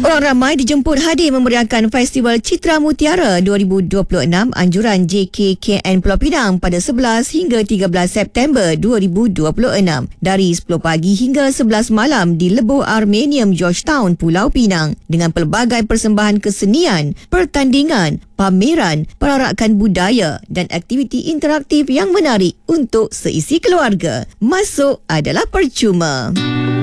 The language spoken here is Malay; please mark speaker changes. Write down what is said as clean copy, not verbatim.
Speaker 1: Orang ramai dijemput hadir memeriahkan Festival Citra Mutiara 2026 anjuran JKKN Pulau Pinang pada 11 hingga 13 September 2026 dari 10 pagi hingga 11 malam di Lebuh Armenium Georgetown, Pulau Pinang dengan pelbagai persembahan kesenian, pertandingan, pameran, perarakan budaya dan aktiviti interaktif yang menarik untuk seisi keluarga. Masuk adalah percuma.